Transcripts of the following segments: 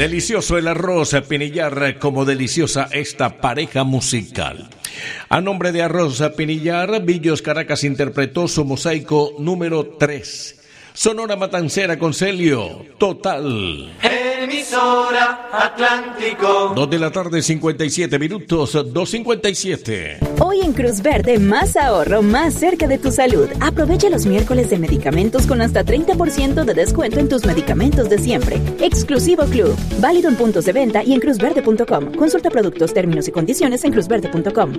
Delicioso el arroz Pinillar, como deliciosa esta pareja musical. A nombre de Arroz Pinillar, Villos Caracas interpretó su mosaico número 3. Sonora Matancera con Celio, Total. Emisora Atlántico. 2 de la tarde, 57 minutos, 2:57. Hoy en Cruz Verde, más ahorro, más cerca de tu salud. Aprovecha los miércoles de medicamentos con hasta 30% de descuento en tus medicamentos de siempre. Exclusivo Club. Válido en puntos de venta y en cruzverde.com. Consulta productos, términos y condiciones en cruzverde.com.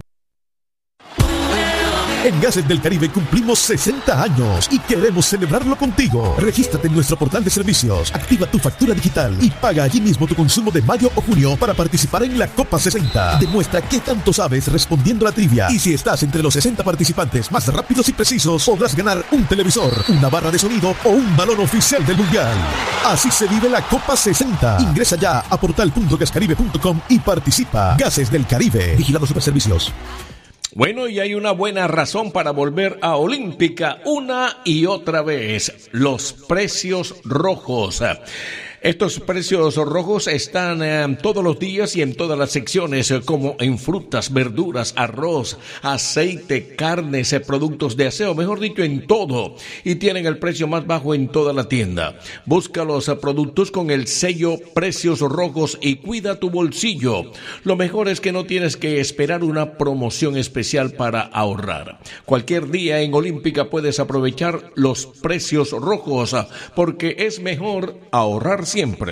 En Gases del Caribe cumplimos 60 años y queremos celebrarlo contigo. Regístrate en nuestro portal de servicios, activa tu factura digital y paga allí mismo tu consumo de mayo o junio para participar en la Copa 60. Demuestra qué tanto sabes respondiendo a la trivia. Y si estás entre los 60 participantes más rápidos y precisos, podrás ganar un televisor, una barra de sonido o un balón oficial del Mundial. Así se vive la Copa 60. Ingresa ya a portal.gascaribe.com y participa. Gases del Caribe. Vigilado Superservicios. Bueno, y hay una buena razón para volver a Olímpica una y otra vez: los precios rojos. Estos precios rojos están todos los días y en todas las secciones, como en frutas, verduras, arroz, aceite, carnes, productos de aseo, mejor dicho, en todo. Y tienen el precio más bajo en toda la tienda. Busca los productos con el sello Precios Rojos y cuida tu bolsillo. Lo mejor es que no tienes que esperar una promoción especial para ahorrar. Cualquier día en Olímpica puedes aprovechar los precios rojos, porque es mejor ahorrar siempre.